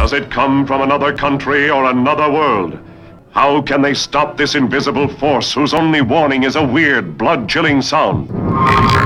Does it come from another country or another world? How can they stop this invisible force whose only warning is a weird, blood-chilling sound?